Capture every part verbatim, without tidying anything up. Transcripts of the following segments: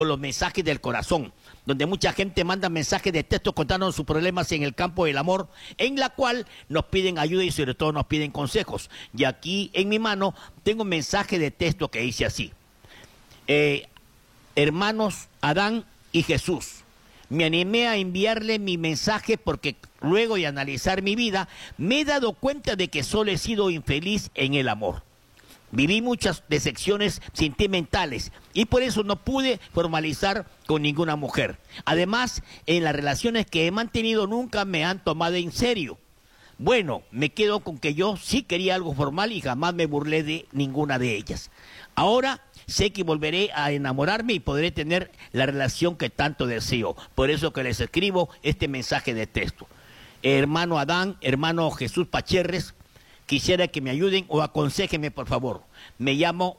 los mensajes del corazón, donde mucha gente manda mensajes de texto contándonos sus problemas en el campo del amor, en la cual nos piden ayuda y sobre todo nos piden consejos. Y aquí en mi mano tengo un mensaje de texto que dice así: eh, hermanos Adán y Jesús, me animé a enviarle mi mensaje porque luego de analizar mi vida me he dado cuenta de que solo he sido infeliz en el amor. Viví muchas decepciones sentimentales y por eso no pude formalizar con ninguna mujer. Además, en las relaciones que he mantenido nunca me han tomado en serio. Bueno, me quedo con que yo sí quería algo formal y jamás me burlé de ninguna de ellas. Ahora sé que volveré a enamorarme y podré tener la relación que tanto deseo. Por eso que les escribo este mensaje de texto. Hermano Adán, hermano Jesús Pacherres, quisiera que me ayuden o aconséjenme, por favor. Me llamo,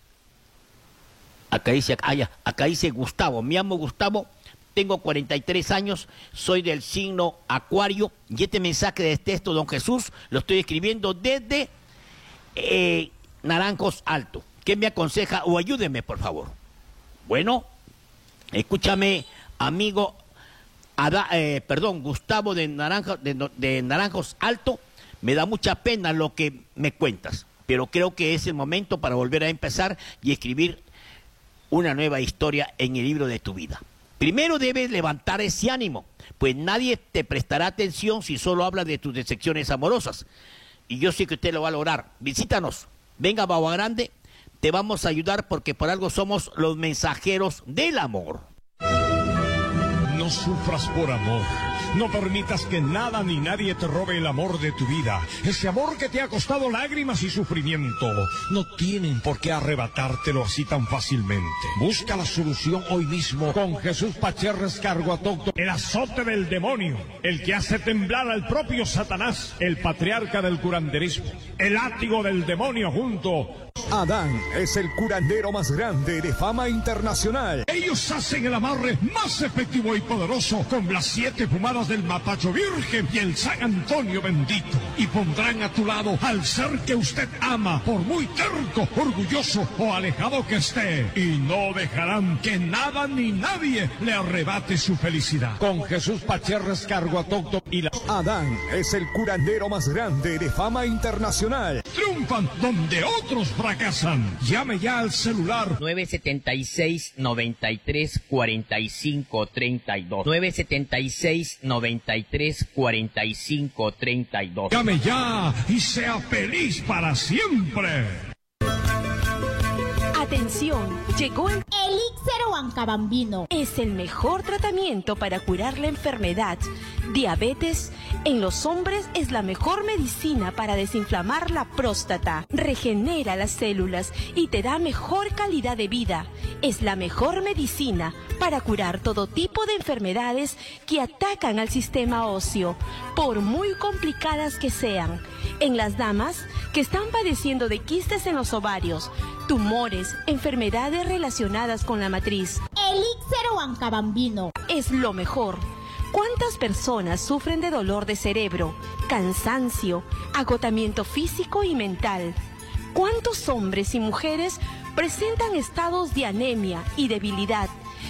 acá dice, ah, ya, acá dice Gustavo, me llamo Gustavo, tengo cuarenta y tres años, soy del signo Acuario, y este mensaje de texto, don Jesús, lo estoy escribiendo desde eh, Naranjos Alto. ¿Qué me aconseja o ayúdeme, por favor? Bueno, escúchame, amigo, Ada, eh, perdón, Gustavo de, Naranja, de, de Naranjos Alto. Me da mucha pena lo que me cuentas, pero creo que es el momento para volver a empezar y escribir una nueva historia en el libro de tu vida. Primero debes levantar ese ánimo, pues nadie te prestará atención si solo hablas de tus decepciones amorosas. Y yo sé que usted lo va a lograr. Visítanos, venga a Bagua Grande, te vamos a ayudar porque por algo somos los mensajeros del amor. No sufras por amor. No permitas que nada ni nadie te robe el amor de tu vida. Ese amor que te ha costado lágrimas y sufrimiento. No tienen por qué arrebatártelo así tan fácilmente. Busca la solución hoy mismo con Jesús Pacherres Carguatócto. El azote del demonio. El que hace temblar al propio Satanás. El patriarca del curanderismo. El látigo del demonio junto. Adán es el curandero más grande de fama internacional. Ellos hacen el amarre más efectivo y poderoso con las siete fumadas del Matacho Virgen y el San Antonio bendito. Y pondrán a tu lado al ser que usted ama, por muy terco, orgulloso o alejado que esté. Y no dejarán que nada ni nadie le arrebate su felicidad. Con Jesús Pacherres Carguatócto y la... Adán es el curandero más grande de fama internacional. Triunfan donde otros fracasan. Llame ya al celular nueve setenta y seis, noventa y tres, cuarenta y cinco, treinta y dos. nueve setenta y seis, noventa y tres, cuarenta y cinco, treinta y dos. Llame ya y sea feliz para siempre. Atención, llegó el Elixir Huancabambino. Es el mejor tratamiento para curar la enfermedad. Diabetes, en los hombres es la mejor medicina para desinflamar la próstata. Regenera las células y te da mejor calidad de vida. Es la mejor medicina para curar todo tipo de enfermedades que atacan al sistema óseo, por muy complicadas que sean. En las damas que están padeciendo de quistes en los ovarios, tumores, enfermedades relacionadas con la matriz. Elixir Huancabambino. Es lo mejor. ¿Cuántas personas sufren de dolor de cerebro, cansancio, agotamiento físico y mental? ¿Cuántos hombres y mujeres presentan estados de anemia y debilidad?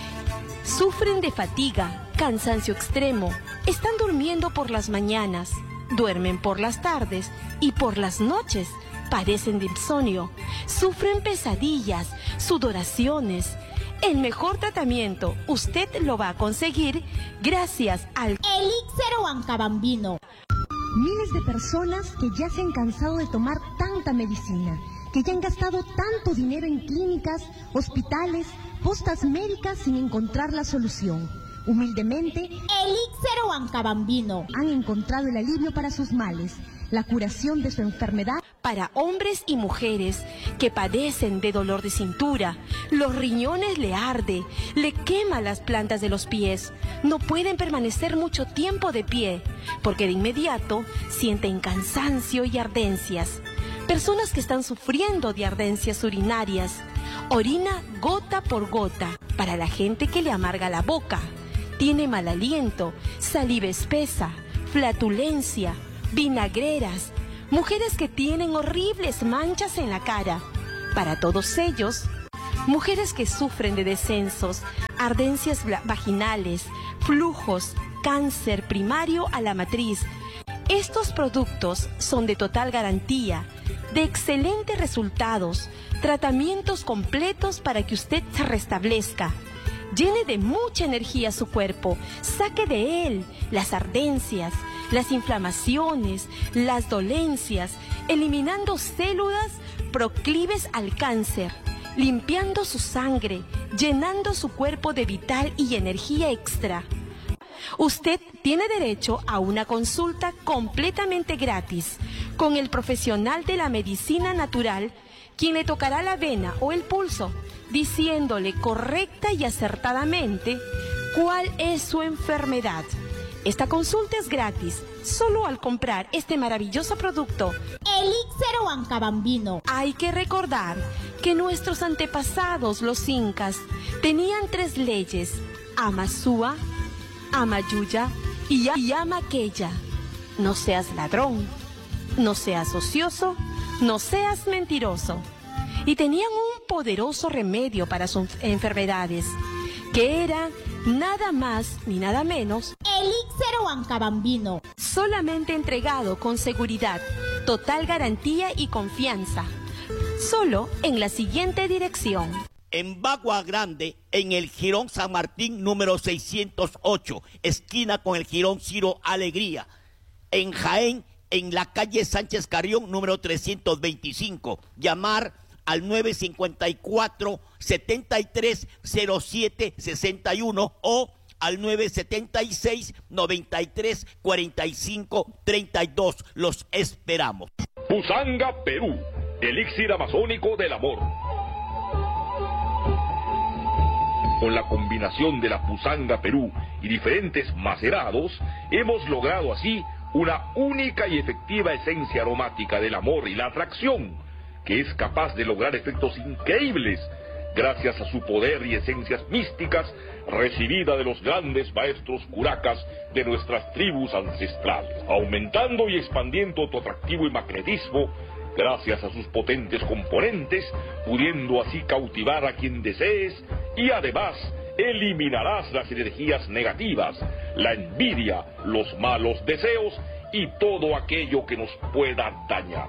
Sufren de fatiga, cansancio extremo, están durmiendo por las mañanas, duermen por las tardes y por las noches padecen de insomnio, sufren pesadillas, sudoraciones. El mejor tratamiento usted lo va a conseguir gracias al Elixir Huancabambino. Miles de personas que ya se han cansado de tomar tanta medicina, que ya han gastado tanto dinero en clínicas, hospitales, postas médicas sin encontrar la solución. Humildemente, Elixir Huancabambino. Han encontrado el alivio para sus males, la curación de su enfermedad. Para hombres y mujeres que padecen de dolor de cintura, los riñones le arde, le quema las plantas de los pies, no pueden permanecer mucho tiempo de pie, porque de inmediato sienten cansancio y ardencias. Personas que están sufriendo de ardencias urinarias, orina gota por gota. Para la gente que le amarga la boca, tiene mal aliento, saliva espesa, flatulencia, vinagreras, mujeres que tienen horribles manchas en la cara. Para todos ellos, Mujeres que sufren de descensos, ardencias vaginales, flujos, cáncer primario a la matriz. Estos productos son de total garantía, de excelentes resultados, tratamientos completos para que usted se restablezca. Llene de mucha energía su cuerpo, saque de él las ardencias, las inflamaciones, las dolencias, eliminando células proclives al cáncer, limpiando su sangre, llenando su cuerpo de vital y energía extra. Usted tiene derecho a una consulta completamente gratis con el profesional de la medicina natural, quien le tocará la vena o el pulso, diciéndole correcta y acertadamente cuál es su enfermedad. Esta consulta es gratis, solo al comprar este maravilloso producto. Elixir Huancabambino. Hay que recordar que nuestros antepasados, los incas, tenían tres leyes: Amazúa, Amayuya y Amaqueya. No seas ladrón, no seas ocioso, no seas mentiroso. Y tenían un poderoso remedio para sus enfermedades, que era nada más ni nada menos Elixir Huancabambino. Solamente entregado con seguridad, total garantía y confianza. Solo en la siguiente dirección. En Bagua Grande, en el Jirón San Martín número seiscientos ocho, esquina con el Jirón Ciro Alegría. En Jaén, en la calle Sánchez Carrión número trescientos veinticinco. Llamar al nueve cinco cuatro, siete tres cero siete seis uno o al nueve siete seis, nueve tres cuatro cinco tres dos. Los esperamos. Pusanga, Perú, elixir amazónico del amor. Con la combinación de la Pusanga Perú y diferentes macerados, hemos logrado así una única y efectiva esencia aromática del amor y la atracción, que es capaz de lograr efectos increíbles gracias a su poder y esencias místicas recibida de los grandes maestros curacas de nuestras tribus ancestrales, aumentando y expandiendo tu atractivo y magnetismo gracias a sus potentes componentes, pudiendo así cautivar a quien desees y además eliminarás las energías negativas, la envidia, los malos deseos y todo aquello que nos pueda dañar.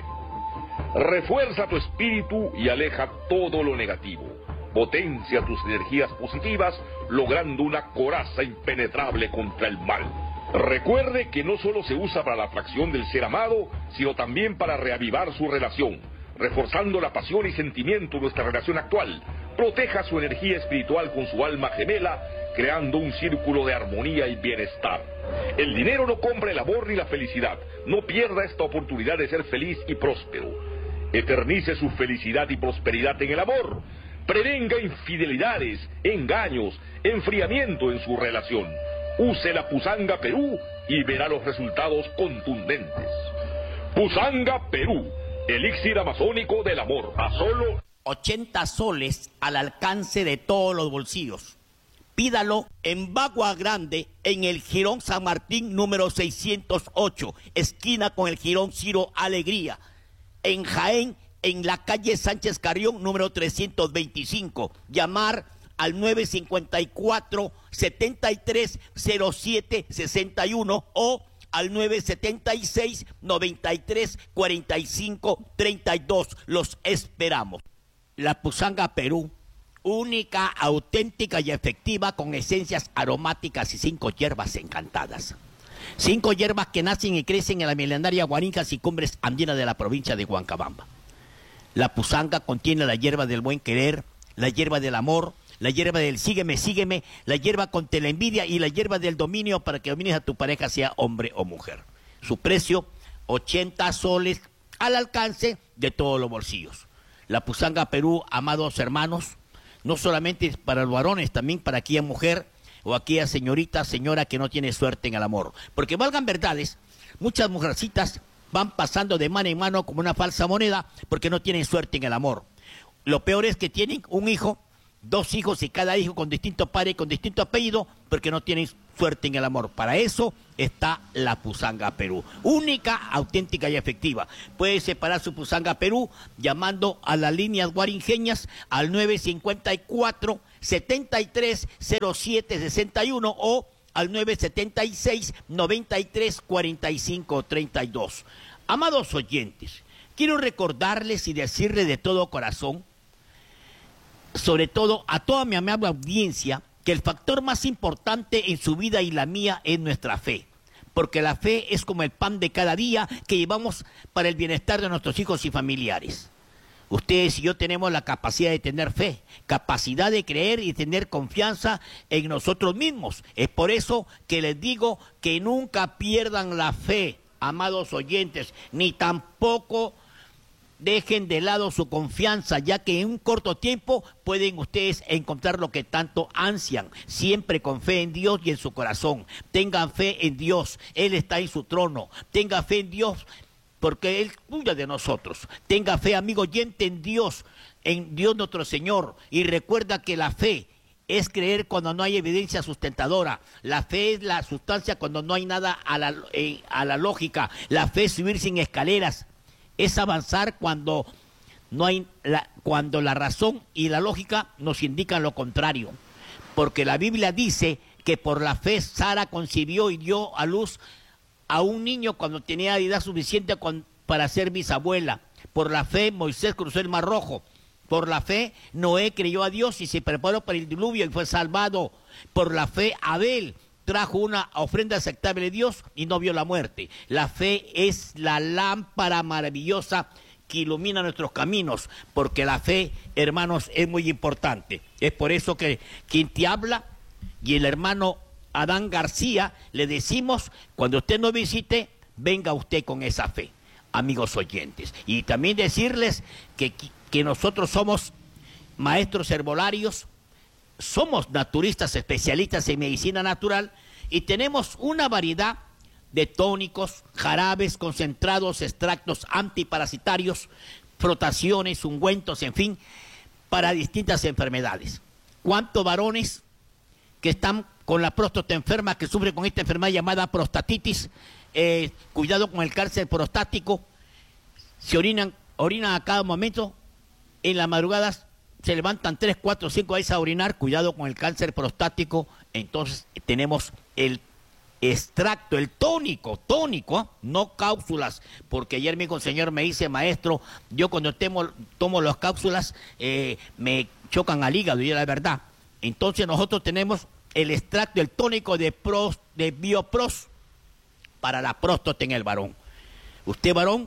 Refuerza tu espíritu y aleja todo lo negativo. Potencia tus energías positivas, logrando una coraza impenetrable contra el mal. Recuerde que no solo se usa para la atracción del ser amado, sino también para reavivar su relación, reforzando la pasión y sentimiento de nuestra relación actual. Proteja su energía espiritual con su alma gemela, creando un círculo de armonía y bienestar. El dinero no compra el amor ni la felicidad. No pierda esta oportunidad de ser feliz y próspero. Eternice su felicidad y prosperidad en el amor. Prevenga infidelidades, engaños, enfriamiento en su relación. Use la Pusanga Perú y verá los resultados contundentes. Pusanga Perú, elixir amazónico del amor, a solo ochenta soles al alcance de todos los bolsillos. Pídalo en Bagua Grande, en el Jirón San Martín número seiscientos ocho, esquina con el Jirón Ciro Alegría. En Jaén, en la calle Sánchez Carrión número trescientos veinticinco. Llamar al nueve cinco cuatro, siete tres cero siete seis uno o al nueve siete seis, nueve tres cuatro cinco tres dos. Los esperamos. La Pusanga Perú, única, auténtica y efectiva, con esencias aromáticas y cinco hierbas encantadas. Cinco hierbas que nacen y crecen en la milenaria Guarinjas y cumbres andinas de la provincia de Huancabamba. La Pusanga contiene la hierba del buen querer, la hierba del amor, la hierba del sígueme, sígueme, la hierba contra la envidia y la hierba del dominio para que domines a tu pareja, sea hombre o mujer. Su precio, ochenta soles al alcance de todos los bolsillos. La Pusanga Perú, amados hermanos, no solamente es para los varones, también para aquella mujer o aquella señorita, señora que no tiene suerte en el amor. Porque valgan verdades, muchas mujercitas van pasando de mano en mano como una falsa moneda porque no tienen suerte en el amor. Lo peor es que tienen un hijo, dos hijos y cada hijo con distinto padre y con distinto apellido porque no tienen suerte en el amor. Para eso está la Pusanga Perú, única, auténtica y efectiva. Puede separar su Pusanga Perú llamando a las líneas guaringeñas al nueve cinco cuatro, setenta y tres, cero siete sesenta y uno o al nueve setenta y seis, noventa y tres, cuarenta y cinco, treinta y dos. Amados oyentes, quiero recordarles y decirles de todo corazón, sobre todo a toda mi amable audiencia, que el factor más importante en su vida y la mía es nuestra fe. Porque la fe es como el pan de cada día que llevamos para el bienestar de nuestros hijos y familiares. Ustedes y yo tenemos la capacidad de tener fe, capacidad de creer y tener confianza en nosotros mismos. Es por eso que les digo que nunca pierdan la fe, amados oyentes, ni tampoco dejen de lado su confianza, ya que en un corto tiempo pueden ustedes encontrar lo que tanto ansian, siempre con fe en Dios y en su corazón. Tengan fe en Dios, Él está en su trono. Tenga fe en Dios, porque Él cuida de nosotros. Tenga fe, amigo oyente, en Dios, en Dios nuestro Señor. Y recuerda que la fe es creer cuando no hay evidencia sustentadora. La fe es la sustancia cuando no hay nada a la, eh, a la lógica. La fe es subir sin escaleras. Es avanzar cuando no hay la, cuando la razón y la lógica nos indican lo contrario. Porque la Biblia dice que por la fe Sara concibió y dio a luz a un niño cuando tenía edad suficiente con, para ser bisabuela. Por la fe Moisés cruzó el Mar Rojo. Por la fe Noé creyó a Dios y se preparó para el diluvio y fue salvado. Por la fe Abel trajo una ofrenda aceptable a Dios y no vio la muerte. La fe es la lámpara maravillosa que ilumina nuestros caminos, porque la fe, hermanos, es muy importante. Es por eso que quien te habla y el hermano Adán García le decimos, cuando usted nos visite, venga usted con esa fe, amigos oyentes. Y también decirles que, que nosotros somos maestros herbolarios, somos naturistas especialistas en medicina natural y tenemos una variedad de tónicos, jarabes, concentrados, extractos antiparasitarios, frotaciones, ungüentos, en fin, para distintas enfermedades. ¿Cuántos varones que están con la próstata enferma, que sufren con esta enfermedad llamada prostatitis, eh, cuidado con el cáncer prostático, se orinan, orinan a cada momento, en las madrugadas se levantan tres, cuatro, cinco veces a orinar, cuidado con el cáncer prostático? Entonces tenemos el extracto, el tónico, tónico, ¿eh? No cápsulas, porque ayer mismo el señor me dice, maestro, yo cuando temo, tomo las cápsulas eh, me chocan al hígado, y es la verdad. Entonces nosotros tenemos el extracto, el tónico de, pros, de Biopros para la próstata en el varón. Usted, varón,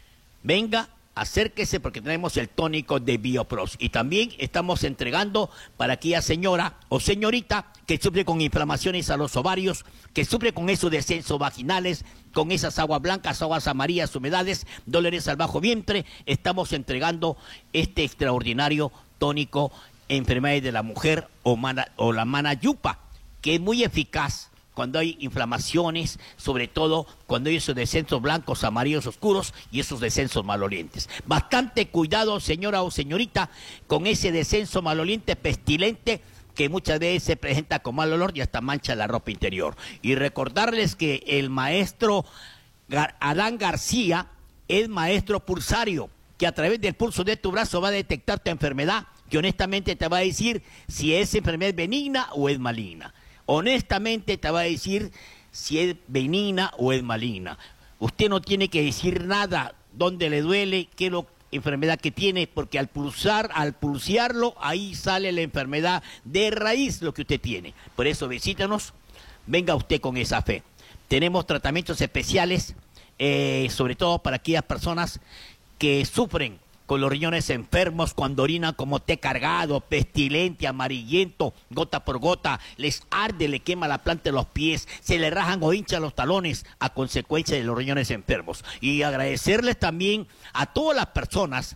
venga, acérquese, porque tenemos el tónico de Biopros. Y también estamos entregando para aquella señora o señorita que sufre con inflamaciones a los ovarios, que sufre con esos descensos vaginales, con esas aguas blancas, aguas amarillas, humedades, dolores al bajo vientre. Estamos entregando este extraordinario tónico, enfermedades de la mujer o, mana, o la manayupa, que es muy eficaz cuando hay inflamaciones, sobre todo cuando hay esos descensos blancos, amarillos oscuros y esos descensos malolientes. Bastante cuidado, señora o señorita, con ese descenso maloliente pestilente que muchas veces se presenta con mal olor y hasta mancha la ropa interior. Y recordarles que el maestro Gar- Adán García es maestro pulsario, que a través del pulso de tu brazo va a detectar tu enfermedad, que honestamente te va a decir si esa enfermedad es benigna o es maligna. Honestamente te va a decir si es benigna o es maligna. Usted no tiene que decir nada, dónde le duele, qué es la enfermedad que tiene, porque al pulsar, al pulsearlo, ahí sale la enfermedad de raíz, lo que usted tiene. Por eso visítanos, venga usted con esa fe. Tenemos tratamientos especiales, eh, sobre todo para aquellas personas que sufren con los riñones enfermos, cuando orinan como té cargado, pestilente, amarillento, gota por gota, les arde, le quema la planta de los pies, se le rajan o hinchan los talones a consecuencia de los riñones enfermos. Y agradecerles también a todas las personas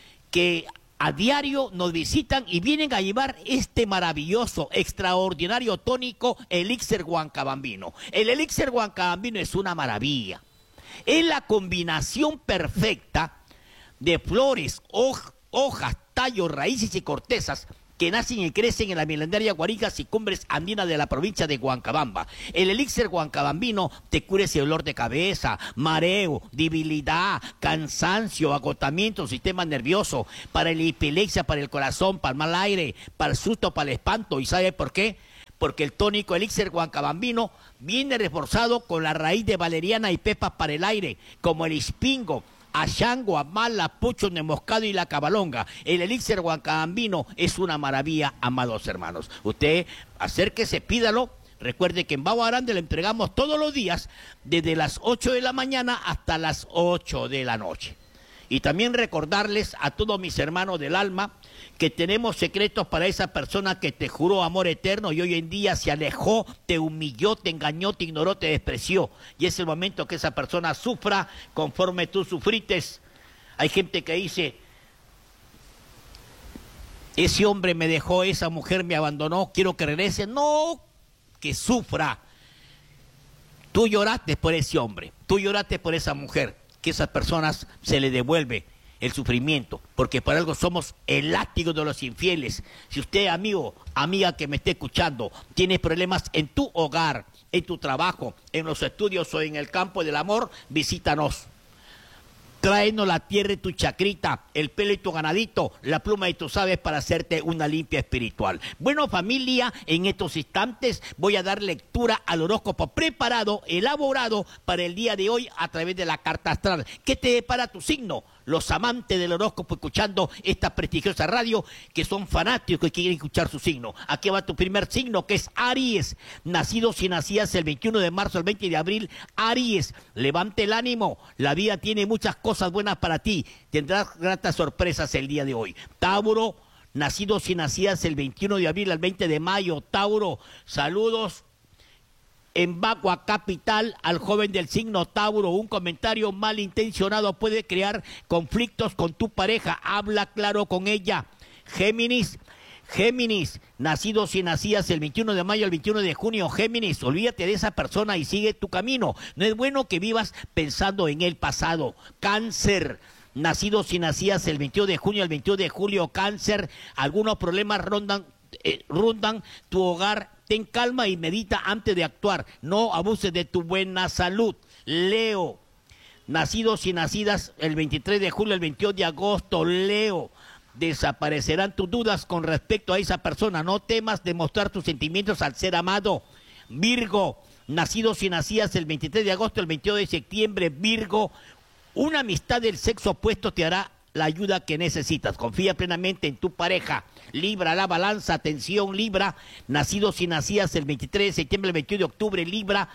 que a diario nos visitan y vienen a llevar este maravilloso, extraordinario tónico Elixir Huancabambino. El Elixir Huancabambino es una maravilla. Es la combinación perfecta de flores, hoj, hojas, tallos, raíces y cortezas que nacen y crecen en la milenaria Guarigas y cumbres andinas de la provincia de Huancabamba. El elixir huancabambino te cura ese dolor de cabeza, mareo, debilidad, cansancio, agotamiento, sistema nervioso, para la epilepsia, para el corazón, para el mal aire, para el susto, para el espanto. ¿Y sabe por qué? Porque el tónico elixir huancabambino viene reforzado con la raíz de valeriana y pepas para el aire, como el ispingo, Ashango, Amala, Pucho, Nemoscado y la Cabalonga. El elixir huancabambino es una maravilla, amados hermanos. Usted acérquese, pídalo. Recuerde que en Babo Grande le entregamos todos los días, desde las ocho de la mañana hasta las ocho de la noche. Y también recordarles a todos mis hermanos del alma que tenemos secretos para esa persona que te juró amor eterno y hoy en día se alejó, te humilló, te engañó, te ignoró, te despreció. Y es el momento que esa persona sufra conforme tú sufrites. Hay gente que dice, ese hombre me dejó, esa mujer me abandonó, quiero que regrese. No, que sufra. Tú lloraste por ese hombre, tú lloraste por esa mujer. Que esas personas se les devuelve el sufrimiento, porque por algo somos el látigo de los infieles. Si usted, amigo, amiga que me esté escuchando, tiene problemas en tu hogar, en tu trabajo, en los estudios o en el campo del amor, visítanos. Tráenos la tierra y tu chacrita, el pelo y tu ganadito, la pluma y tus aves para hacerte una limpia espiritual. Bueno, familia, en estos instantes voy a dar lectura al horóscopo preparado, elaborado para el día de hoy a través de la carta astral. ¿Qué te depara tu signo? Los amantes del horóscopo escuchando esta prestigiosa radio, que son fanáticos y quieren escuchar su signo. Aquí va tu primer signo, que es Aries. Nacidos y nacidas el veintiuno de marzo al veinte de abril, Aries, levante el ánimo. La vida tiene muchas cosas buenas para ti. Tendrás gratas sorpresas el día de hoy. Tauro, nacidos y nacidas el veintiuno de abril al veinte de mayo, Tauro, saludos en Bagua Capital al joven del signo Tauro. Un comentario malintencionado puede crear conflictos con tu pareja. Habla claro con ella. Géminis, Géminis, nacidos y nacidas el veintiuno de mayo al veintiuno de junio. Géminis, olvídate de esa persona y sigue tu camino. No es bueno que vivas pensando en el pasado. Cáncer, nacidos y nacidas el veintidós de junio al veintidós de julio. Cáncer, algunos problemas rondan, eh, rondan tu hogar. Ten calma y medita antes de actuar. No abuses de tu buena salud. Leo, nacidos y nacidas el veintitrés de julio al veintidós de agosto. Leo, desaparecerán tus dudas con respecto a esa persona. No temas demostrar tus sentimientos al ser amado. Virgo, nacidos y nacidas el veintitrés de agosto al veintidós de septiembre. Virgo, una amistad del sexo opuesto te hará la ayuda que necesitas. Confía plenamente en tu pareja. Libra, la balanza, atención, Libra, nacidos y nacidas el veintitrés de septiembre, el veintidós de octubre, Libra,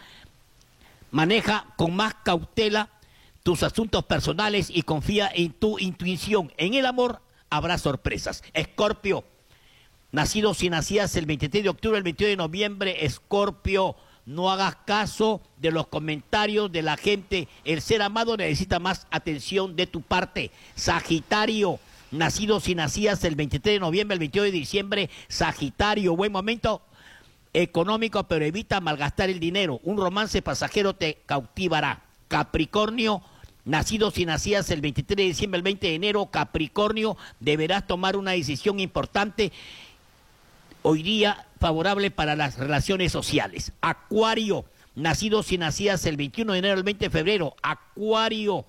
maneja con más cautela tus asuntos personales y confía en tu intuición. En el amor habrá sorpresas. Escorpio, nacidos y nacidas el veintitrés de octubre, el veintidós de noviembre, Escorpio, no hagas caso de los comentarios de la gente. El ser amado necesita más atención de tu parte. Sagitario, nacidos y nacidas el veintitrés de noviembre, el veintidós de diciembre, Sagitario, buen momento económico, pero evita malgastar el dinero. Un romance pasajero te cautivará. Capricornio, nacidos y nacidas el veintitrés de diciembre, el veinte de enero, Capricornio, deberás tomar una decisión importante hoy día favorable para las relaciones sociales. Acuario, nacidos y nacidas el veintiuno de enero al veinte de febrero, Acuario,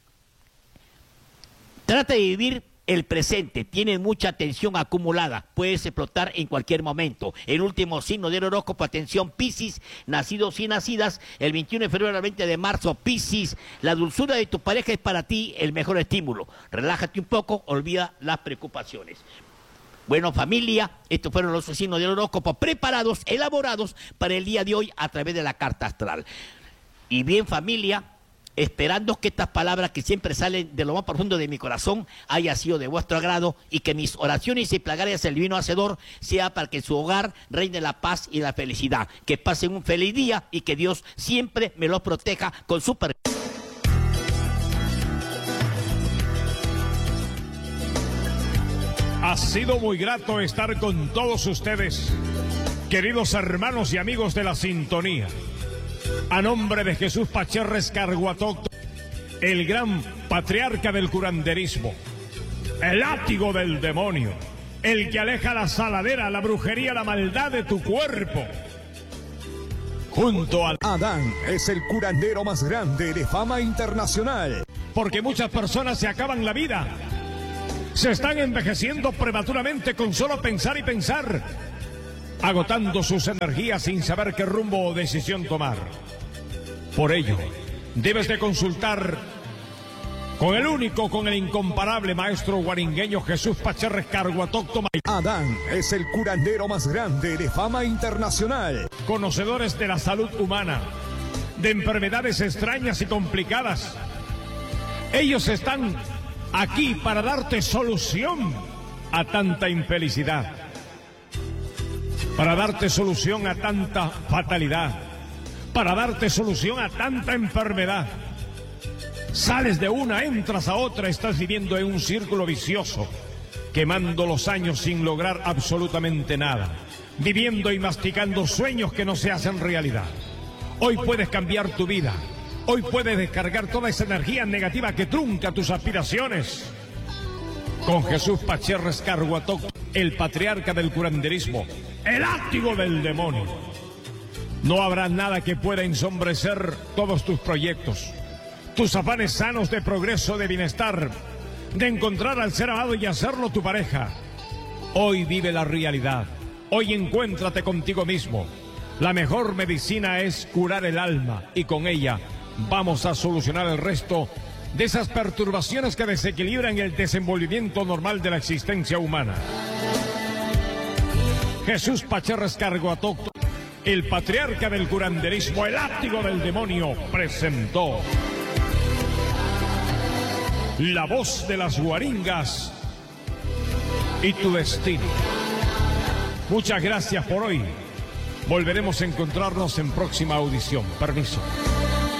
trata de vivir el presente, tienes mucha tensión acumulada, puedes explotar en cualquier momento. El último signo del horóscopo, atención, Piscis, nacidos y nacidas el veintiuno de febrero al veinte de marzo, Piscis, la dulzura de tu pareja es para ti el mejor estímulo. Relájate un poco, olvida las preocupaciones. Bueno, familia, estos fueron los signos del horóscopo preparados, elaborados para el día de hoy a través de la carta astral. Y bien, familia, esperando que estas palabras que siempre salen de lo más profundo de mi corazón haya sido de vuestro agrado y que mis oraciones y plegarias del Divino Hacedor sea para que en su hogar reine la paz y la felicidad. Que pasen un feliz día y que Dios siempre me los proteja con su permiso. Ha sido muy grato estar con todos ustedes, queridos hermanos y amigos de la sintonía. A nombre de Jesús Pacherres Carguatoc, el gran patriarca del curanderismo, el látigo del demonio, el que aleja la saladera, la brujería, la maldad de tu cuerpo. Junto al Adán es el curandero más grande de fama internacional. Porque muchas personas se acaban la vida. Se están envejeciendo prematuramente con solo pensar y pensar, agotando sus energías sin saber qué rumbo o decisión tomar. Por ello, debes de consultar con el único, con el incomparable maestro guaringueño Jesús Pacherres Carguatóctoma. Adán es el curandero más grande de fama internacional. Conocedores de la salud humana, de enfermedades extrañas y complicadas. Ellos están aquí para darte solución a tanta infelicidad, para darte solución a tanta fatalidad, para darte solución a tanta enfermedad. Sales de una, entras a otra, estás viviendo en un círculo vicioso, quemando los años sin lograr absolutamente nada, viviendo y masticando sueños que no se hacen realidad. Hoy puedes cambiar tu vida, hoy puedes descargar toda esa energía negativa que trunca tus aspiraciones. Con Jesús Pacherres Carguatóctoma, el patriarca del curanderismo, el látigo del demonio. No habrá nada que pueda ensombrecer todos tus proyectos, tus afanes sanos de progreso, de bienestar, de encontrar al ser amado y hacerlo tu pareja. Hoy vive la realidad, hoy encuéntrate contigo mismo. La mejor medicina es curar el alma y con ella vamos a solucionar el resto de esas perturbaciones que desequilibran el desenvolvimiento normal de la existencia humana. Jesús Pacherres Carguatóctoma, el patriarca del curanderismo, el látigo del demonio, presentó La Voz de las Guaringas y tu destino. Muchas gracias por hoy. Volveremos a encontrarnos en próxima audición. Permiso.